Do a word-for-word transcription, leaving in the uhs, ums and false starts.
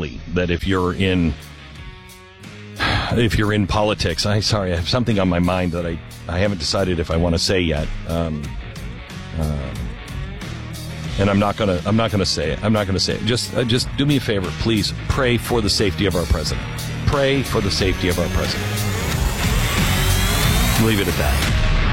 likely that if you're in if you're in politics, I sorry, I have something on my mind that I, I haven't decided if I want to say yet. Um, uh, and I'm not gonna I'm not gonna say it. I'm not gonna say it. Just uh, just do me a favor, please. Pray for the safety of our president. Pray for the safety of our president. Leave it at that.